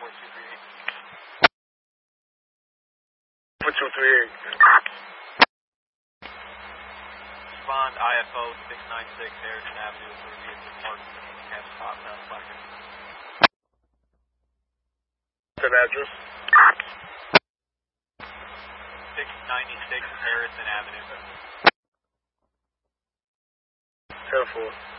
4238. Respond IFO 696 Harrison Avenue for vehicle parked at southbound Blackman. That address? 696 Harrison Avenue. 10-4.